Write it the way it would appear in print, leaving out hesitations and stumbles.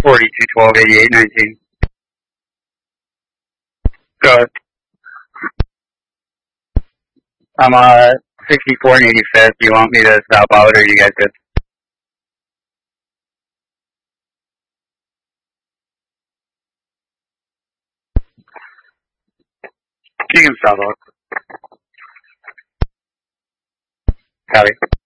42128819. Go ahead. I'm 64 and 85th. Do you want me to stop out, or are you guys good? You can stop out. Copy.